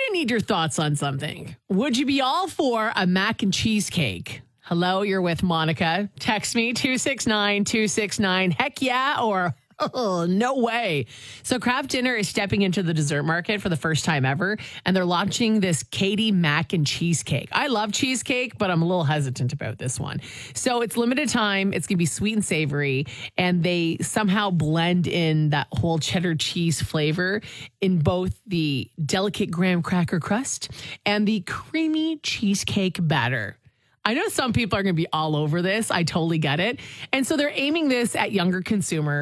I need your thoughts on something. Would you be all for a mac and cheese cake? Hello, you're with Monica. Text me 269-269. Heck yeah, or oh, no way. So Kraft Dinner is stepping into the dessert market for the first time ever, and they're launching this Katie mac and cheesecake. I love cheesecake, but I'm a little hesitant about this one. So it's limited time. It's going to be sweet and savory, and they somehow blend in that whole cheddar cheese flavor in both the delicate graham cracker crust and the creamy cheesecake batter. I know some people are going to be all over this. I totally get it. And so they're aiming this at younger consumers.